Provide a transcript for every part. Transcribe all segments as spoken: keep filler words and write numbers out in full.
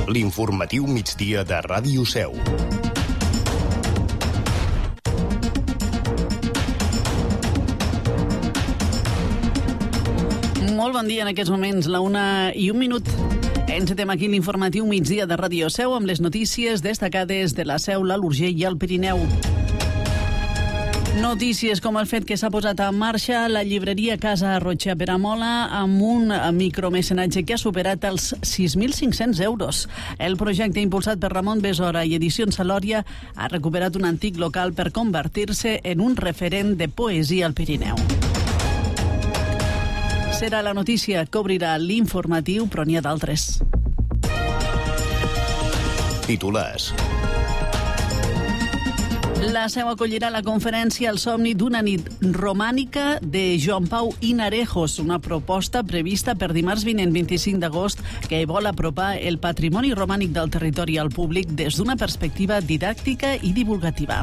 L'informatiu migdia de Ràdio Seu. Molt bon dia en aquests moments, la una i un minut. Encetem aquí l'informatiu migdia de Ràdio Seu amb les notícies destacades de la Seu, l'Alt Urgell i el Pirineu. Notícies com el fet que s'ha posat en marxa la llibreria Casa Roig a Peramola amb un micromecenatge que ha superat els sis mil cinc-cents euros. El projecte impulsat per Ramon Besora i Edicions Salòria ha recuperat un antic local per convertir-se en un referent de poesia al Pirineu. Serà la notícia que obrirà l'informatiu, però n'hi ha d'altres. Titulars. La Seu acollirà la conferència El somni d'una nit romànica de Joan Pau Inarejos, una proposta prevista per dimarts vinent vint-i-cinc d'agost que vol apropar el patrimoni romànic del territori al públic des d'una perspectiva didàctica i divulgativa.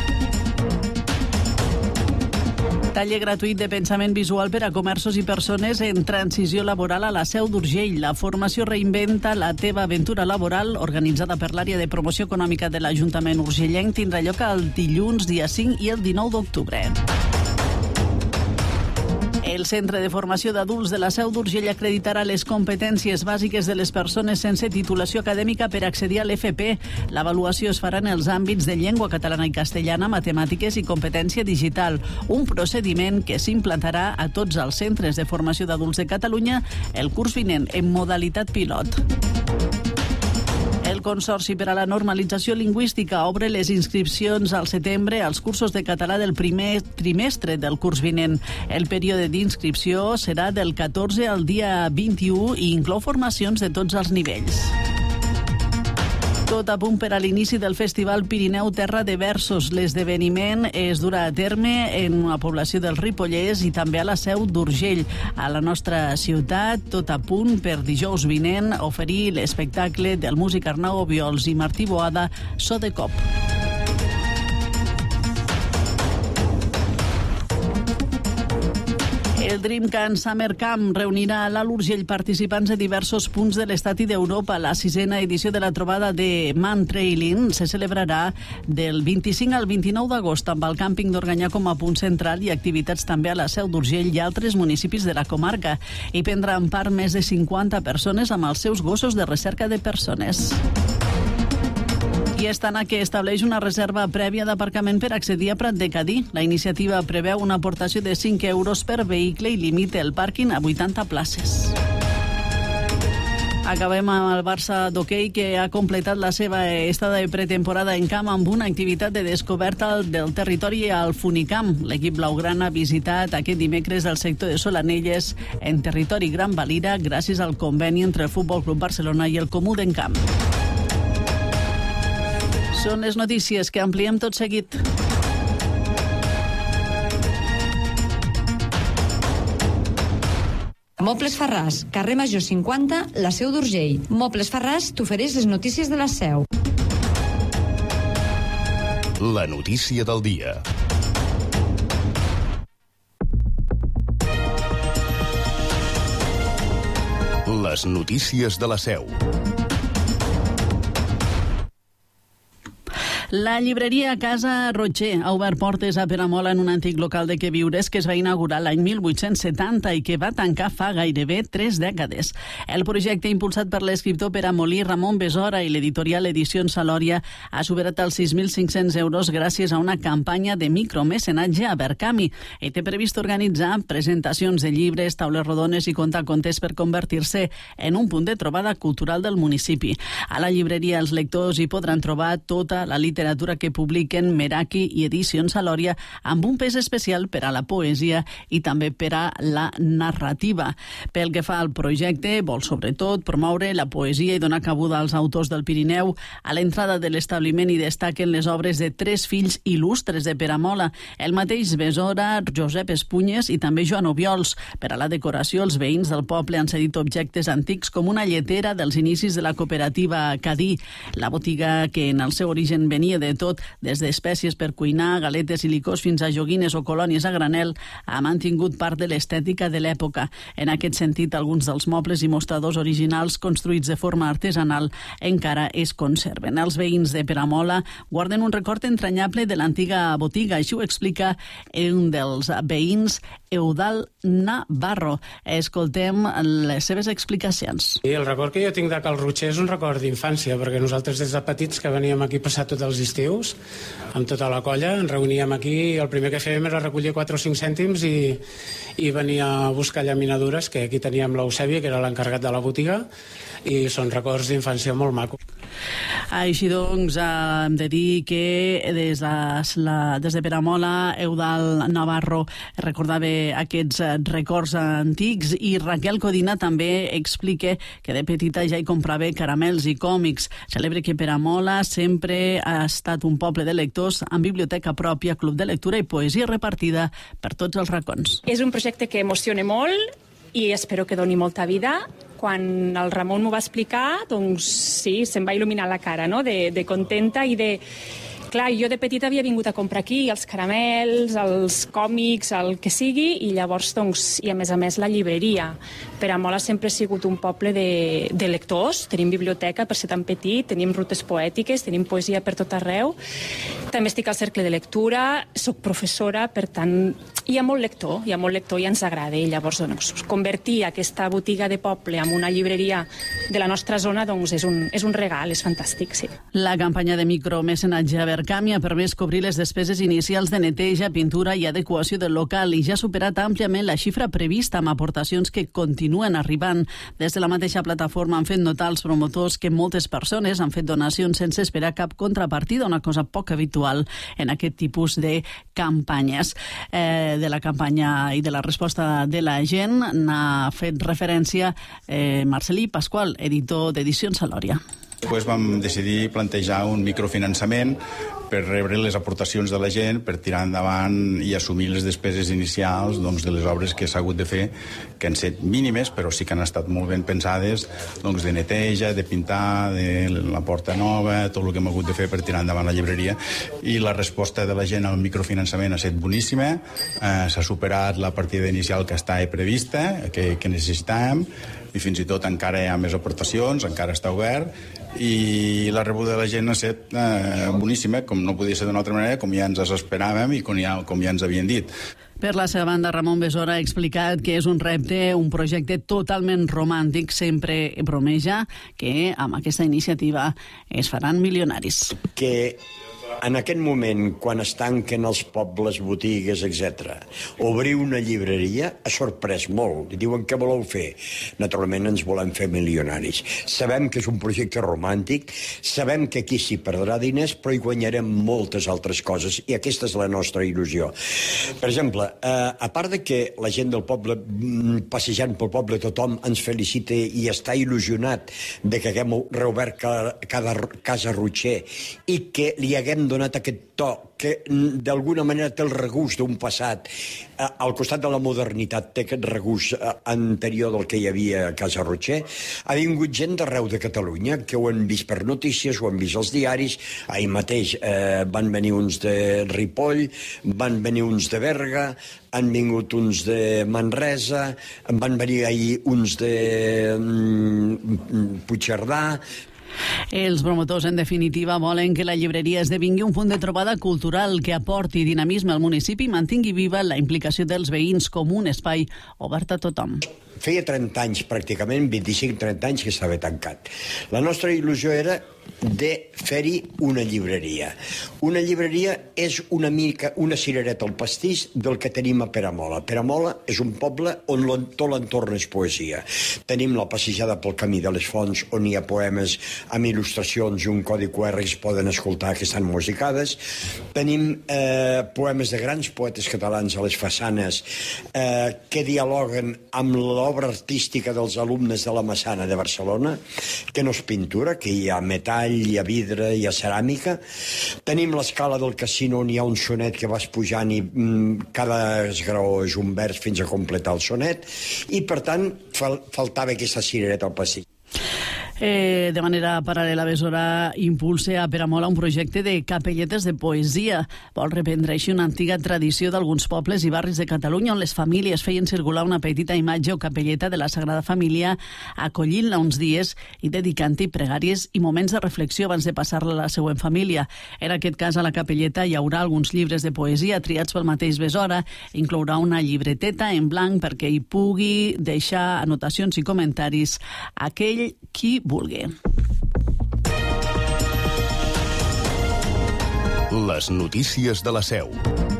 Taller gratuït de pensament visual per a comerços i persones en transició laboral a la Seu d'Urgell. La formació Reinventa la teva aventura laboral, organitzada per l'àrea de promoció econòmica de l'Ajuntament urgellenc, tindrà lloc el dilluns, dia cinc i el dinou d'octubre. El Centre de Formació d'Adults de la Seu d'Urgell acreditarà les competències bàsiques de les persones sense titulació acadèmica per accedir a l'F P. L'avaluació es farà en els àmbits de llengua catalana i castellana, matemàtiques i competència digital, un procediment que s'implantarà a tots els centres de formació d'adults de Catalunya el curs vinent en modalitat pilot. El Consorci per a la Normalització Lingüística obre les inscripcions al setembre als cursos de català del primer trimestre del curs vinent. El període d'inscripció serà del catorze al dia vint-i-u i inclou formacions de tots els nivells. Tot a punt per a l'inici del Festival Pirineu Terra de Versos. L'esdeveniment es durà a terme en una població del Ripollès i també a la Seu d'Urgell. A la nostra ciutat, tot a punt per dijous vinent oferir l'espectacle del músic Arnau Obiols i Martí Boada, So de Cop. El Dreamcamp Summer Camp reunirà a l'Alt Urgell participants de diversos punts de l'Estat i d'Europa. La sisena edició de la trobada de Man Trailing se celebrarà del vint-i-cinc al vint-i-nou d'agost amb el càmping d'Organyà com a punt central i activitats també a la Seu d'Urgell i altres municipis de la comarca. Hi prendran part més de cinquanta persones amb els seus gossos de recerca de persones. I Estana, que estableix una reserva prèvia d'aparcament per accedir a Prat de Cadí. La iniciativa preveu una aportació de cinc euros per vehicle i limita el pàrquing a vuitanta places. Acabem amb el Barça d'hoquei, que ha completat la seva estada de pretemporada en camp amb una activitat de descoberta del territori al Funicamp. L'equip blaugrana ha visitat aquest dimecres el sector de Solanelles en territori Gran Valira gràcies al conveni entre el Futbol Club Barcelona i el Comú d'Encamp. Són les notícies que ampliem tot seguit. Mobles Farràs, carrer Major cinquanta, la Seu d'Urgell. Mobles Farràs t'ofereix les notícies de la Seu. La notícia del dia. Les notícies de la Seu. La llibreria Casa Roig ha obert portes a Peramola en un antic local de queviures que es va inaugurar l'any mil vuit-cents setanta i que va tancar fa gairebé tres dècades. El projecte, impulsat per l'escriptor peramolí Ramon Besora i l'editorial Edicions Salòria, ha superat els sis mil cinc-cents euros gràcies a una campanya de micromecenatge a Verkami i té previst organitzar presentacions de llibres, taules rodones i contar contes per convertir-se en un punt de trobada cultural del municipi. A la llibreria els lectors hi podran trobar tota la literatura literatura que publiquen Meraki i Edicions Salòria, amb un pes especial per a la poesia i també per a la narrativa. Pel que fa al projecte, vol sobretot promoure la poesia i donar cabuda als autors del Pirineu. A l'entrada de l'establiment hi destaquen les obres de tres fills il·lustres de Peramola, el mateix Besora, Josep Espunyes i també Joan Obiols. Per a la decoració, els veïns del poble han cedit objectes antics com una lletera dels inicis de la cooperativa Cadí, la botiga que en el seu origen venia tenia de tot, des d'espècies per cuinar, galetes i licors fins a joguines o colònies a granel, ha mantingut part de l'estètica de l'època. En aquest sentit, alguns dels mobles i mostradors originals construïts de forma artesanal encara es conserven. Els veïns de Peramola guarden un record entranyable de l'antiga botiga. Així ho explica un dels veïns, Eudal Navarro. Escoltem les seves explicacions. I el record que jo tinc de Cal Rotxer és un record d'infància, perquè nosaltres des de petits que veníem aquí a passar tots els estius, amb tota la colla, ens reuníem aquí i el primer que fèiem era recollir quatre o cinc cèntims i, i venir a buscar llaminadures, que aquí teníem l'Eusebi, que era l'encarregat de la botiga, i són records d'infància molt macos. Així doncs, hem de dir que des de, la, des de Peramola, Eudal Navarro recordava aquests records antics i Raquel Codina també explica que de petita ja hi comprava caramels i còmics. Celebra que Peramola sempre ha estat un poble de lectors amb biblioteca pròpia, club de lectura i poesia repartida per tots els racons. És un projecte que emociona molt i espero que doni molta vida. Quan el Ramon m'ho va explicar, doncs sí, se'm va il·luminar la cara, no?, de, de contenta i de... Clar, jo de petita havia vingut a comprar aquí els caramels, els còmics, el que sigui, i llavors, doncs, i a més a més la llibreria. Peramola sempre ha sigut un poble de, de lectors, tenim biblioteca per ser tan petit, tenim rutes poètiques, tenim poesia per tot arreu. També estic al cercle de lectura, soc professora, per tant, hi ha molt lector, hi ha molt lector i ens agrada. I llavors, doncs, convertir aquesta botiga de poble en una llibreria de la nostra zona, doncs, és un, és un regal, és fantàstic, sí. La campanya de micromecenatge a Verkami ha permès cobrir les despeses inicials de neteja, pintura i adequació del local i ja ha superat àmpliament la xifra prevista amb aportacions que continuen arribant. Des de la mateixa plataforma han fet notar els promotors que moltes persones han fet donacions sense esperar cap contrapartida, una cosa poc habitual en aquest tipus de campanyes. Eh, de la campanya i de la resposta de la gent n'ha fet referència eh, Marcelí Pasqual, editor d'Edicions Salòria. Després vam decidir plantejar un microfinançament per rebre les aportacions de la gent, per tirar endavant i assumir les despeses inicials, doncs, de les obres que s'ha hagut de fer, que han estat mínimes, però sí que han estat molt ben pensades, doncs, de neteja, de pintar, de la porta nova, tot el que hem hagut de fer per tirar endavant la llibreria. I la resposta de la gent al microfinançament ha estat boníssima, eh, s'ha superat la partida inicial que estava prevista, que, que necessitàvem, i fins i tot encara hi ha més aportacions, encara està obert, i la rebuda de la gent ha estat eh, boníssima, com no podia ser d'una altra manera, com ja ens esperàvem i com ja, com ja ens havien dit. Per la seva banda, Ramon Besora ha explicat que és un repte, un projecte totalment romàntic, sempre bromeja que amb aquesta iniciativa es faran milionaris. Que en aquest moment, quan es tanquen els pobles, botigues, etcètera, obrir una llibreria ha sorprès molt. I diuen, què voleu fer? Naturalment ens volem fer milionaris. Sabem que és un projecte romàntic, sabem que aquí s'hi perdrà diners, però hi guanyarem moltes altres coses, i aquesta és la nostra il·lusió. Per exemple, eh, a part de que la gent del poble, passejant pel poble, tothom ens felicita i està il·lusionat de que haguem reobert cada, cada Casa Rotxer i que li haguem donat aquest to que d'alguna manera té el regust d'un passat, eh, al costat de la modernitat té aquest regust eh, anterior del que hi havia a Casa Rotxer. Ha vingut gent d'arreu de Catalunya que ho han vist per notícies, ho han vist als diaris. Ahir mateix eh, van venir uns de Ripoll, van venir uns de Berga, han vingut uns de Manresa, van venir ahir uns de mm, Puigcerdà. Els promotors, en definitiva, volen que la llibreria esdevingui un punt de trobada cultural que aporti dinamisme al municipi i mantingui viva la implicació dels veïns com un espai obert a tothom. Feia trenta anys, pràcticament, vint-i-cinc trenta anys que estava tancat. La nostra il·lusió era de fer-hi una llibreria. Una llibreria és una mica una cirereta al pastís del que tenim a Peramola. Peramola és un poble on tot l'entorn és poesia. Tenim la passejada pel Camí de les Fonts, on hi ha poemes amb il·lustracions i un codi Q R que es poden escoltar, que estan musicades. Tenim eh, poemes de grans poetes catalans a les façanes eh, que dialoguen amb l'obra artística dels alumnes de la Massana de Barcelona, que no és pintura, que hi ha metall, hi ha vidre, hi ha ceràmica. Tenim l'escala del casino on hi ha un sonet que vas pujant i mm, cada esgraó és un vers fins a completar el sonet, i per tant fal- faltava aquesta cirereta al pastís. Eh, de manera paral·lela, Besora impulsa a Peramola un projecte de capelletes de poesia. Vol reprendre així una antiga tradició d'alguns pobles i barris de Catalunya on les famílies feien circular una petita imatge o capelleta de la Sagrada Família, acollint-la uns dies i dedicant-hi pregàries i moments de reflexió abans de passar-la a la següent família. En aquest cas, a la capelleta hi haurà alguns llibres de poesia triats pel mateix Besora. Inclourà una llibreteta en blanc perquè hi pugui deixar anotacions i comentaris aquell qui vulgui. Les notícies de la Seu.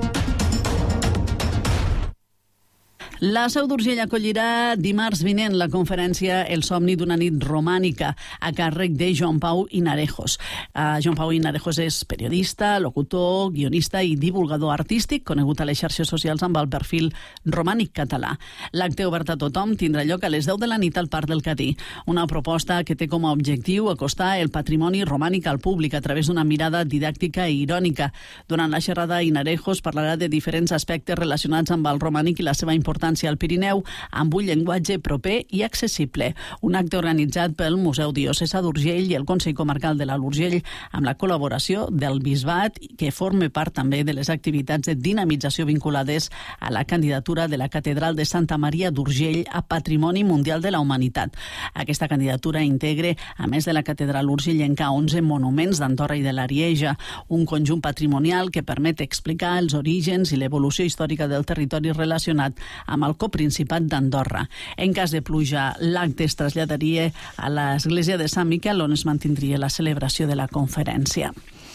La Seu d'Urgell acollirà dimarts vinent la conferència El somni d'una nit romànica a càrrec de Joan Pau Hinarejos. Uh, Joan Pau Hinarejos és periodista, locutor, guionista i divulgador artístic, conegut a les xarxes socials amb el perfil Romànic Català. L'acte obert a tothom tindrà lloc a les deu de la nit al Parc del Catí. Una proposta que té com a objectiu acostar el patrimoni romànic al públic a través d'una mirada didàctica i irònica. Durant la xerrada, Hinarejos parlarà de diferents aspectes relacionats amb el romànic i la seva importància al Pirineu, amb un llenguatge proper i accessible. Un acte organitzat pel Museu Diocesà d'Urgell i el Consell Comarcal de l'Alt Urgell, amb la col·laboració del Bisbat, que forma part també de les activitats de dinamització vinculades a la candidatura de la Catedral de Santa Maria d'Urgell a Patrimoni Mundial de la Humanitat. Aquesta candidatura integra, a més de la Catedral urgellenca, onze monuments d'Andorra i de l'Arieja, un conjunt patrimonial que permet explicar els orígens i l'evolució històrica del territori relacionat amb el coprincipat d'Andorra. En cas de pluja, l'acte es traslladaria a l'església de Sant Miquel, on es mantindria la celebració de la conferència.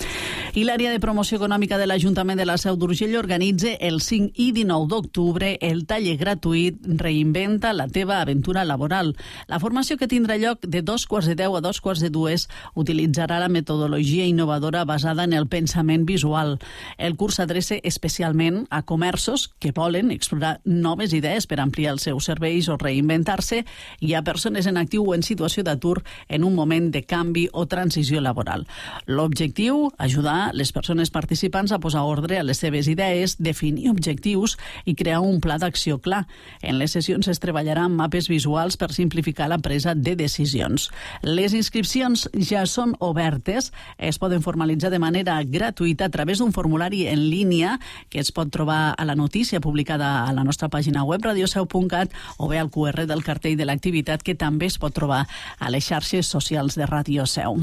I l'àrea de promoció econòmica de l'Ajuntament de la Seu d'Urgell organitza el cinc i dinou d'octubre el taller gratuït Reinventa la teva aventura laboral. La formació, que tindrà lloc de dos quarts de deu a dos quarts de dues, utilitzarà la metodologia innovadora basada en el pensament visual. El curs s'adreça especialment a comerços que volen explorar noves idees per ampliar els seus serveis o reinventar-se, i a persones en actiu o en situació d'atur en un moment de canvi o transició laboral. L'objectiu, ajudar les persones participants a posar ordre a les seves idees, definir objectius i crear un pla d'acció clar. En les sessions es treballarà amb mapes visuals per simplificar la presa de decisions. Les inscripcions ja són obertes, es poden formalitzar de manera gratuïta a través d'un formulari en línia que es pot trobar a la notícia publicada a la nostra pàgina web radioseu punt cat o bé al cu erre del cartell de l'activitat, que també es pot trobar a les xarxes socials de Ràdio Seu.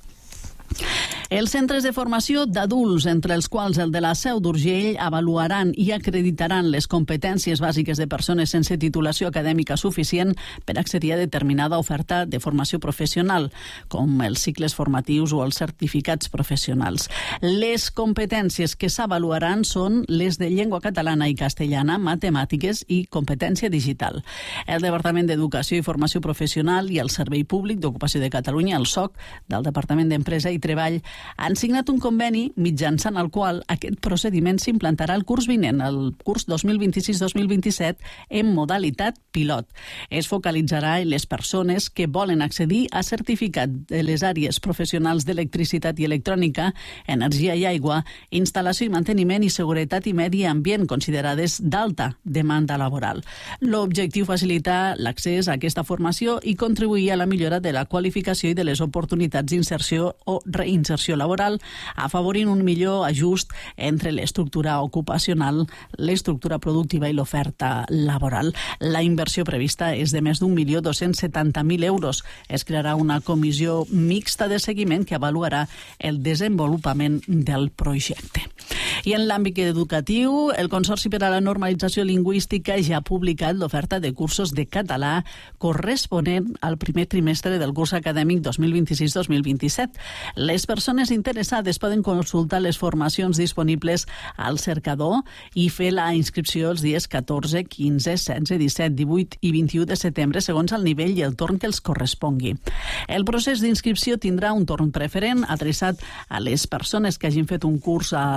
Els centres de formació d'adults, entre els quals el de la Seu d'Urgell, avaluaran i acreditaran les competències bàsiques de persones sense titulació acadèmica suficient per accedir a determinada oferta de formació professional, com els cicles formatius o els certificats professionals. Les competències que s'avaluaran són les de llengua catalana i castellana, matemàtiques i competència digital. El Departament d'Educació i Formació Professional i el Servei Públic d'Ocupació de Catalunya, el S O C, del Departament d'Empresa i Treball, han signat un conveni mitjançant el qual aquest procediment s'implantarà el curs vinent, el curs dos mil vint-i-sis dos mil vint-i-set, en modalitat pilot. Es focalitzarà en les persones que volen accedir a certificat de les àrees professionals d'electricitat i electrònica, energia i aigua, instal·lació i manteniment i seguretat i medi ambient, considerades d'alta demanda laboral. L'objectiu, facilitar l'accés a aquesta formació i contribuir a la millora de la qualificació i de les oportunitats d'inserció o reinserció laboral, afavorint un millor ajust entre l'estructura ocupacional, l'estructura productiva i l'oferta laboral. La inversió prevista és de més d'un milió dos-cents setanta mil euros. Es crearà una comissió mixta de seguiment que avaluarà el desenvolupament del projecte. I en l'àmbit educatiu, el Consorci per a la Normalització Lingüística ja ha publicat l'oferta de cursos de català corresponent al primer trimestre del curs acadèmic dos mil vint-i-sis dos mil vint-i-set. Les persones interessades poden consultar les formacions disponibles al cercador i fer la inscripció els dies catorze, quinze, setze, disset, divuit i vint-i-u de setembre, segons el nivell i el torn que els correspongui. El procés d'inscripció tindrà un torn preferent adreçat a les persones que hagin fet un curs al Consorci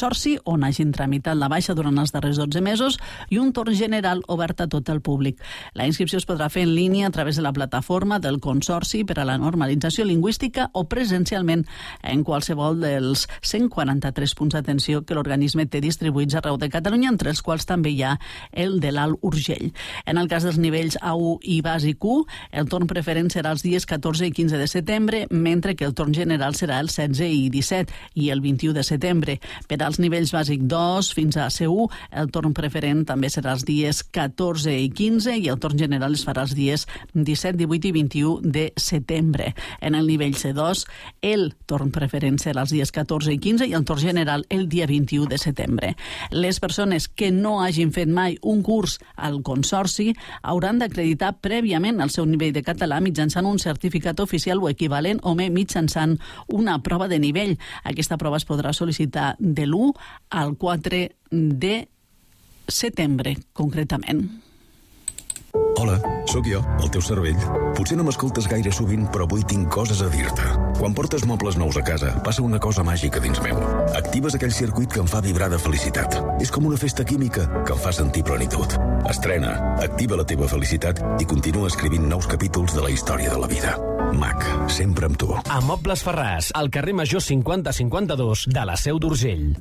consorci on hagin tramitat la baixa durant els darrers dotze mesos i un torn general obert a tot el públic. La inscripció es podrà fer en línia a través de la plataforma del Consorci per a la Normalització Lingüística o presencialment en qualsevol dels cent quaranta-tres punts d'atenció que l'organisme té distribuïts arreu de Catalunya, entre els quals també hi ha el de l'Alt Urgell. En el cas dels nivells A u i bàsic u, el torn preferent serà els dies catorze i quinze de setembre, mentre que el torn general serà el setze i disset i el vint-i-u de setembre. Per als nivells bàsic dos fins a C u, el torn preferent també serà els dies catorze i quinze i el torn general es farà els dies disset, divuit i vint-i-u de setembre. En el nivell C dos, el torn preferent serà els dies catorze i quinze i el torn general el dia vint-i-u de setembre. Les persones que no hagin fet mai un curs al Consorci hauran d'acreditar prèviament el seu nivell de català mitjançant un certificat oficial o equivalent o bé mitjançant una prova de nivell. Aquesta prova es podrà sol·licitar de l'u al quatre de setembre, concretament. Hola, sóc jo, el teu cervell. Potser no m'escoltes gaire sovint, però avui tinc coses a dir-te. Quan portes mobles nous a casa, passa una cosa màgica dins meu. Actives aquell circuit que em fa vibrar de felicitat. És com una festa química que em fa sentir plenitud. Estrena, activa la teva felicitat i continua escrivint nous capítols de la història de la vida. Mac, sempre amb tu. A Mobles Ferràs, al carrer Major cinquanta cinquanta-dos de la Seu d'Urgell.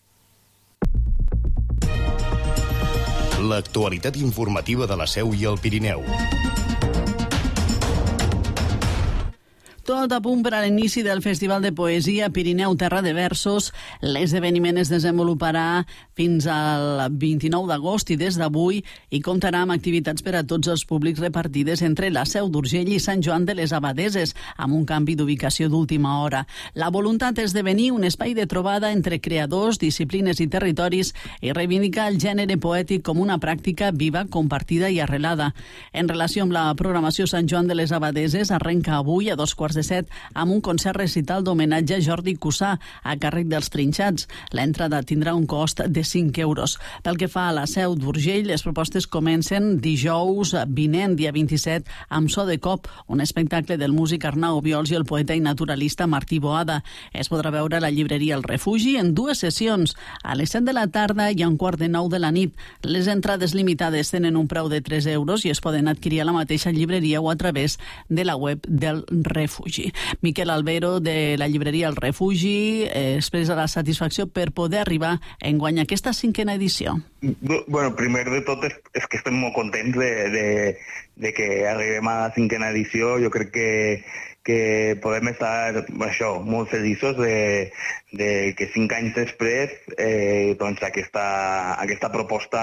L'actualitat informativa de la Seu i el Pirineu. Tot a punt per a l'inici del Festival de Poesia Pirineu Terra de Versos. L'esdeveniment es desenvoluparà fins al vint-i-nou d'agost i des d'avui i comptarà amb activitats per a tots els públics repartides entre la Seu d'Urgell i Sant Joan de les Abadeses, amb un canvi d'ubicació d'última hora. La voluntat és esdevenir un espai de trobada entre creadors, disciplines i territoris i reivindicar el gènere poètic com una pràctica viva, compartida i arrelada. En relació amb la programació, Sant Joan de les Abadeses arrenca avui a dos quarts de set amb un concert recital d'homenatge a Jordi Cussà a càrrec dels Trinxats. L'entrada tindrà un cost de cinc euros. Pel que fa a la Seu d'Urgell, les propostes comencen dijous vinent, dia vint-i-set, amb So de Cop, un espectacle del músic Arnau Obiols i el poeta i naturalista Martí Boada. Es podrà veure a la llibreria El Refugi en dues sessions, a les set de la tarda i a un quart de nou de la nit. Les entrades limitades tenen un preu de tres euros i es poden adquirir a la mateixa llibreria o a través de la web del Refugi. Miquel Albero, de la llibreria El Refugi, eh, expressa la satisfacció per poder arribar a enguany aquesta cinquena edició. Bueno, primer de tot és, és que estem molt contents de, de, de que arribem a la cinquena edició. Jo crec que que podem estar això, molt feliços de, de que cinc anys després eh, doncs aquesta, aquesta proposta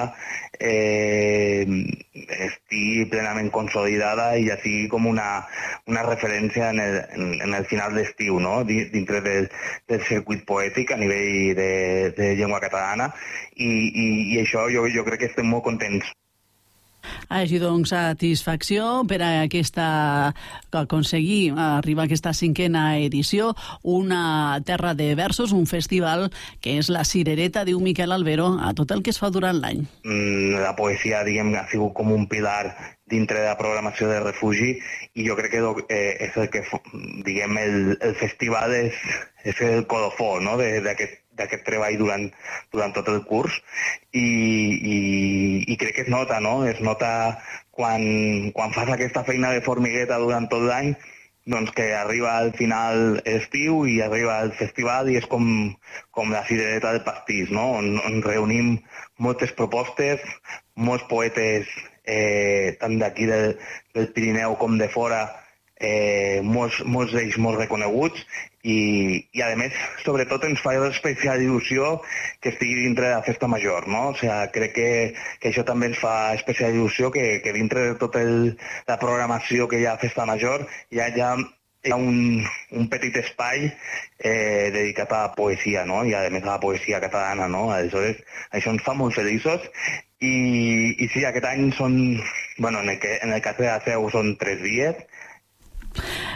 eh, estigui plenament consolidada i ja sigui com una, una referència en el, en, en el final d'estiu, no? Dintre del, del circuit poètic a nivell de, de llengua catalana i, i, i això jo, jo crec que estem molt contents. Així doncs, satisfacció per a aquesta, aconseguir arribar a aquesta cinquena edició, una terra de versos, un festival que és la cirereta, diu Miquel Albero, a tot el que es fa durant l'any. La poesia, diguem, ha sigut com un pilar dintre de la programació de Refugi i jo crec que eh, és el que, diguem, el, el festival és, és el colofó, no?, d'aquest d'aquest treball durant, durant tot el curs i, i, i crec que es nota, no? Es nota quan, quan fas aquesta feina de formigueta durant tot l'any, doncs que arriba al final estiu i arriba el festival i és com, com la cirereta del pastís, no? On, on reunim moltes propostes, molts poetes eh, tant d'aquí del, del Pirineu com de fora, eh, molts, molts d'ells molt reconeguts i, i a més, sobretot ens fa especial il·lusió que estigui dintre de la festa major, no? O sigui, crec que, que això també ens fa especial il·lusió que, que dintre de tota la programació que hi ha a festa major ja hi ha, hi ha un, un petit espai eh, dedicat a la poesia, no? I a més a la poesia catalana, no? Aleshores, això ens fa molt feliços i, i sí, aquest any són, bueno, en el, que, en el cas de la Seu són tres dies.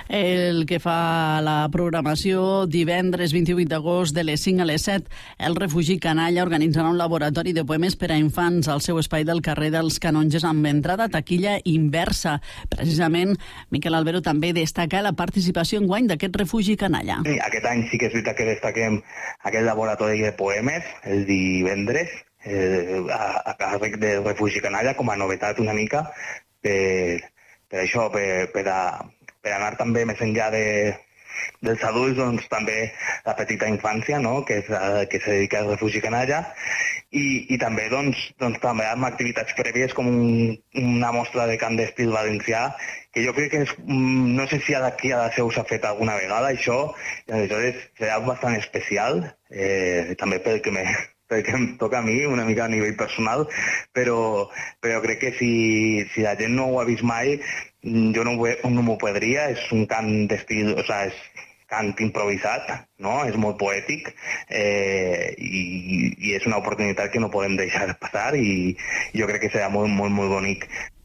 El que fa la programació, divendres vint-i-vuit d'agost de les cinc a les set, el Refugi Canalla organitzarà un laboratori de poemes per a infants al seu espai del carrer dels Canonges amb entrada taquilla inversa. Precisament, Miquel Albero també destaca la participació enguany d'aquest Refugi Canalla. Sí, aquest any sí que és veritat que destaquem aquest laboratori de poemes, el divendres, eh, a, a càrrec del Refugi Canalla, com a novetat una mica, per, per això, per, per a per anar també més enllà de, dels adults, doncs també la petita infància, no?, que, és, que se dedica al Refugi Canalla, i, i també, doncs, doncs, també amb activitats prèvies com un, una mostra de cant d'estil valencià, que jo crec que és, no sé si d'aquí a la Seu s'ha fet alguna vegada això, i aleshores serà bastant especial, eh, també perquè me... perquè em toca a mi una mica a nivell personal, però, però crec que si, si la gent no ho ha vist mai, jo no, no m'ho podria, és un cant d'estil, o sigui, és cant improvisat, no? És molt poètic, eh, i, i és una oportunitat que no podem deixar passar, i jo crec que serà molt, molt, molt bonic.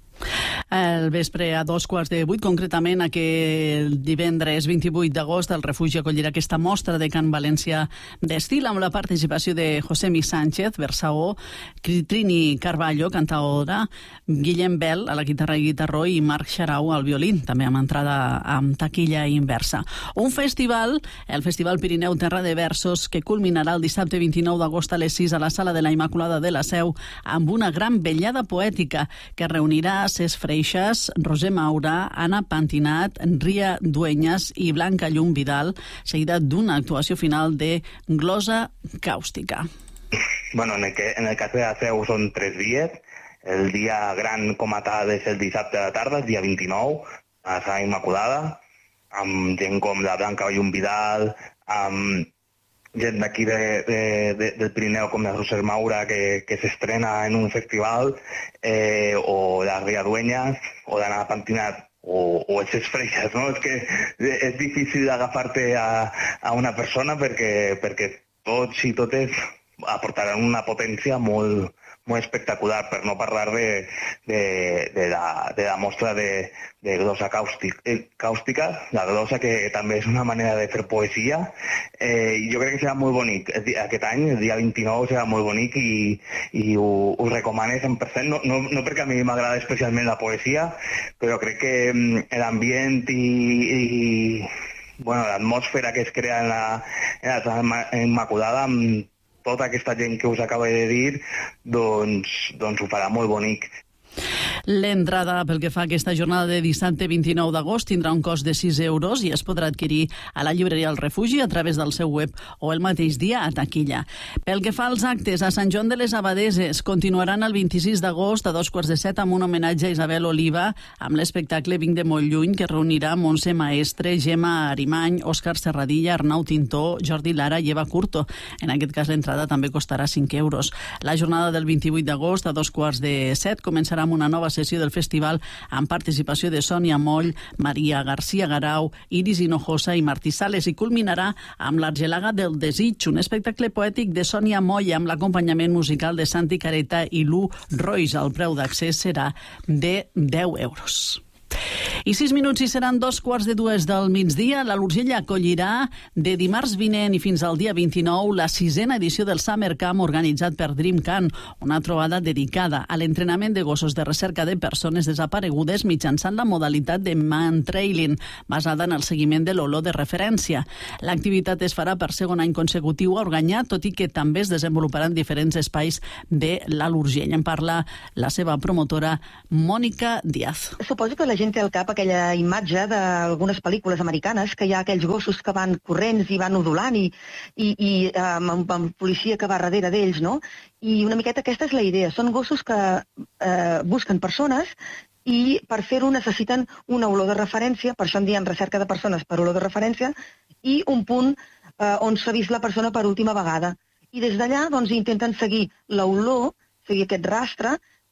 El vespre a dos quarts de vuit, concretament aquell divendres vint-i-vuit d'agost, el Refugi acollirà aquesta mostra de cant valencià d'estil amb la participació de Josemi Sánchez, versaó, Trini Carballo, cantaora, Guillem Bell a la guitarra i guitarró i Marc Xarau al violí, també amb entrada amb taquilla inversa. Un festival, el Festival Pirineu Terra de Versos, que culminarà el dissabte vint-i-nou d'agost a les sis a la Sala de la Immaculada de la Seu amb una gran vetllada poètica que reunirà Cés Freixas, Roser Maura, Anna Pantinat, Ria Dueñas i Blanca Llum Vidal, seguida d'una actuació final de glosa càustica. Bueno, en el, que, en el cas de la Seu són tres dies. El dia gran com a tal és el dissabte a la tarda, el dia vint-i-nou, a la Sala Immaculada, amb gent com la Blanca Llum Vidal, amb gent d'aquí de, de, de, del Pirineu com la Roser Maura que, que s'estrena en un festival, eh, o la Ria Dueñas, o l'Anna Pantinat, o, o els Cés Freixas, no? És que és difícil agafar-te a, a una persona perquè, perquè tots i totes aportaran una potència molt, molt espectacular, per no parlar de, de, de, la, de la mostra de, de glosa càustic, eh, càustica, la glosa que també és una manera de fer poesia, eh, i jo crec que serà molt bonic. Aquest any, el dia vint-i-nou, serà molt bonic i, i ho, ho recomano cent per cent, no, no, no perquè a mi m'agrada especialment la poesia, però crec que l'ambient i, i bueno, l'atmosfera que es crea en la, en la Sala Immaculada amb tota aquesta gent que us acaba de dir, doncs, doncs ho farà molt bonic. L'entrada pel que fa a aquesta jornada de dissabte vint-i-nou d'agost tindrà un cost de sis euros i es podrà adquirir a la llibreria El Refugi a través del seu web o el mateix dia a taquilla. Pel que fa als actes, a Sant Joan de les Abadeses continuaran el vint-i-sis d'agost a dos quarts de set amb un homenatge a Isabel Oliva amb l'espectacle Vinc de molt lluny, que reunirà Montse Maestre, Gemma Arimany, Òscar Serradilla, Arnau Tintó, Jordi Lara i Eva Curto. En aquest cas l'entrada també costarà cinc euros. La jornada del vint-i-vuit d'agost a dos quarts de set començarà amb una nova sessió del festival amb participació de Sònia Moll, Maria García Garau, Iris Hinojosa i Martí Sales i culminarà amb l'Argelaga del Desig, un espectacle poètic de Sònia Moll amb l'acompanyament musical de Santi Careta i Lu Royce. El preu d'accés serà de deu euros. I sis minuts i seran dos quarts de dues del migdia. La l'Urgell acollirà de dimarts vinent i fins al dia vint-i-nou la sisena edició del Summer Camp organitzat per DreamCamp, una trobada dedicada a l'entrenament de gossos de recerca de persones desaparegudes mitjançant la modalitat de man-trailing, basada en el seguiment de l'olor de referència. L'activitat es farà per segon any consecutiu a Organyà, tot i que també es desenvoluparan diferents espais de l'Alt Urgell. En parla la seva promotora, Mònica Díaz. Suposo que la gent té al cap aquella imatge d'algunes pel·lícules americanes que hi ha aquells gossos que van corrents i van udolant i, i, i amb, amb policia que va darrere d'ells, no? I una miqueta aquesta és la idea. Són gossos que eh, busquen persones i per fer-ho necessiten una olor de referència, per això en diem recerca de persones per olor de referència, i un punt eh, on s'ha vist la persona per última vegada. I des d'allà doncs, intenten seguir l'olor, seguir aquest rastre,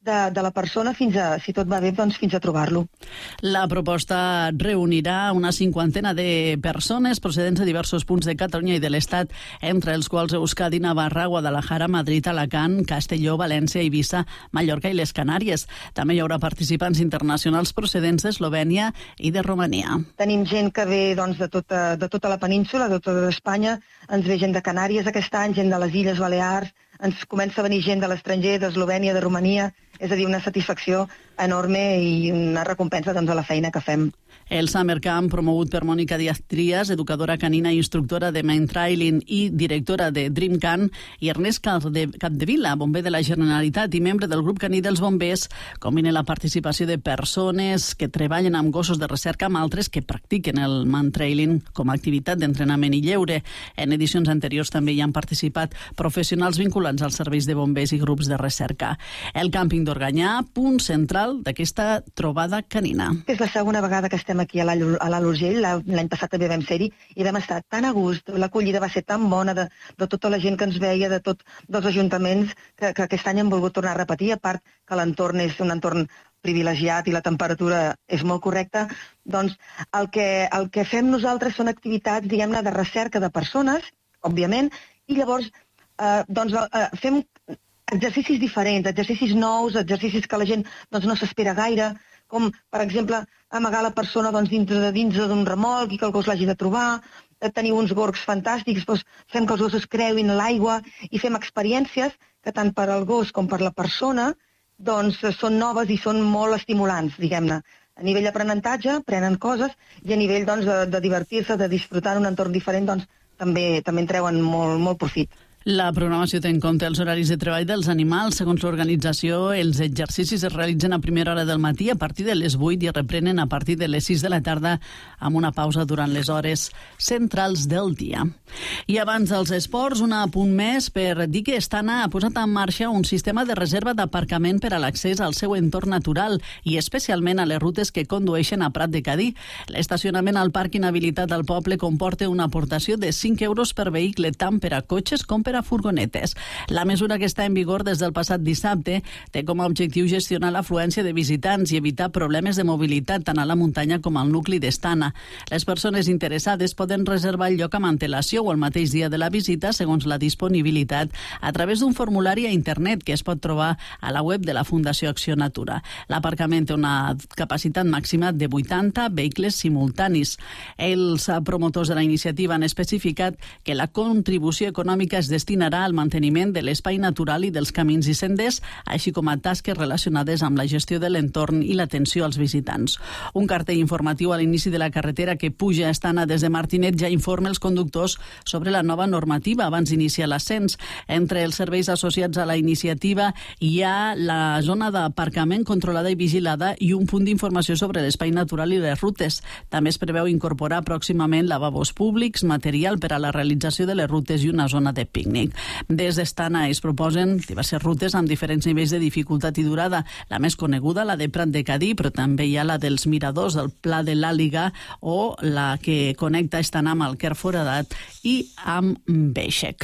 de, de la persona fins a, si tot va bé, doncs fins a trobar-lo. La proposta reunirà una cinquantena de persones procedents de diversos punts de Catalunya i de l'Estat, entre els quals Euskadi, Navarra, Guadalajara, Madrid, Alacant, Castelló, València, Eivissa, Mallorca i les Canàries. També hi haurà participants internacionals procedents d'Eslovènia i de Romania. Tenim gent que ve doncs, de, tota, de tota la península, de tota Espanya, ens ve gent de Canàries aquest any, gent de les Illes Balears, ens comença a venir gent de l'estranger, d'Eslovènia, de Romania, és a dir, una satisfacció enorme i una recompensa doncs, a la feina que fem. El Summer Camp, promogut per Mònica Díaz Trias, educadora canina i instructora de Main Trailing i directora de DreamCan, i Ernest Capdevila, bomber de la Generalitat i membre del grup caní dels bombers, combina la participació de persones que treballen amb gossos de recerca amb altres que practiquen el Main Trailing com a activitat d'entrenament i lleure. En edicions anteriors també hi han participat professionals vinculats als serveis de bombers i grups de recerca. El càmping d'Organyà, punt central d'aquesta trobada canina. És la segona vegada que estem aquí a l'Alt Urgell, l'any passat també vam ser-hi i vam estar tan a gust, l'acollida va ser tan bona de, de tota la gent que ens veia, de tots dels ajuntaments, que, que aquest any hem volgut tornar a repetir, a part que l'entorn és un entorn privilegiat i la temperatura és molt correcta, doncs el que, el que fem nosaltres són activitats, diguem-ne, de recerca de persones, òbviament, i llavors eh, doncs, eh, fem exercicis diferents, exercicis nous, exercicis que la gent doncs, no s'espera gaire, com, per exemple, amagar la persona doncs, dintre de dins d'un remolc i que el gos l'hagi de trobar, tenir uns gorgs fantàstics, doncs fem que els gossos creuin l'aigua i fem experiències que tant per al gos com per la persona doncs, són noves i són molt estimulants, diguem-ne. A nivell d'aprenentatge, prenen coses, i a nivell doncs, de, de divertir-se, de disfrutar en un entorn diferent, doncs, també, també en treuen molt, molt profit. La programació té en compte els horaris de treball dels animals. Segons l'organització, els exercicis es realitzen a primera hora del matí a partir de les vuit i es reprenen a partir de les sis de la tarda amb una pausa durant les hores centrals del dia. I abans dels esports, un apunt més per dir que Estana ha posat en marxa un sistema de reserva d'aparcament per a l'accés al seu entorn natural i especialment a les rutes que condueixen a Prat de Cadí. L'estacionament al parc inhabilitat al poble comporta una aportació de cinc euros per vehicle tant per a cotxes com per a furgonetes. La mesura, que està en vigor des del passat dissabte, té com a objectiu gestionar l'afluència de visitants i evitar problemes de mobilitat tant a la muntanya com al nucli d'Estana. Les persones interessades poden reservar el lloc amb antelació o el mateix dia de la visita, segons la disponibilitat, a través d'un formulari a internet que es pot trobar a la web de la Fundació Acció Natura. L'aparcament té una capacitat màxima de vuitanta vehicles simultanis. Els promotors de la iniciativa han especificat que la contribució econòmica es destinarà al manteniment de l'espai natural i dels camins i senders, així com a tasques relacionades amb la gestió de l'entorn i l'atenció als visitants. Un cartell informatiu a l'inici de la carretera que puja a Estana des de Martinet ja informa els conductors sobre la nova normativa abans d'iniciar l'ascens. Entre els serveis associats a la iniciativa hi ha la zona d'aparcament controlada i vigilada i un punt d'informació sobre l'espai natural i les rutes. També es preveu incorporar pròximament lavabos públics, material per a la realització de les rutes i una zona de pícnic. Des d'Estana es proposen diverses rutes amb diferents nivells de dificultat i durada. La més coneguda, la de Prat de Cadí, però també hi ha la dels miradors del Pla de l'Àliga o la que connecta Estana amb el Quer Foradat i amb Beixec.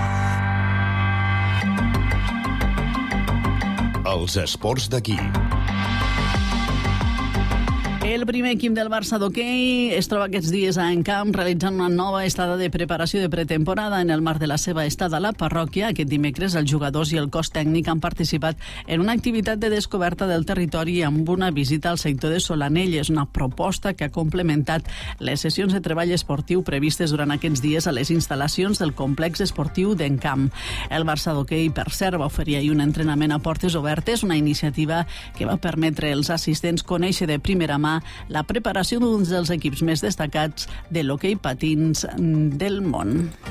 Els esports d'aquí. El primer equip del Barça d'hoquei es troba aquests dies a Encamp realitzant una nova estada de preparació de pretemporada en el marc de la seva estada a la parròquia. Aquest dimecres els jugadors i el cos tècnic han participat en una activitat de descoberta del territori amb una visita al sector de Solanell. És una proposta que ha complementat les sessions de treball esportiu previstes durant aquests dies a les instal·lacions del complex esportiu d'Encamp. El Barça d'hoquei, per cert, va oferir ahir un entrenament a portes obertes, una iniciativa que va permetre als assistents conèixer de primera mà la preparació d'un dels equips més destacats de l'hoquei patins del món.